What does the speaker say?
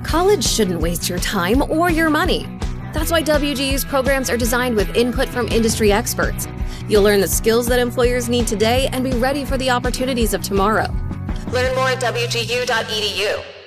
College shouldn't waste your time or your money. That's why WGU's programs are designed with input from industry experts. You'll learn the skills that employers need today and be ready for the opportunities of tomorrow. Learn more at WGU.edu.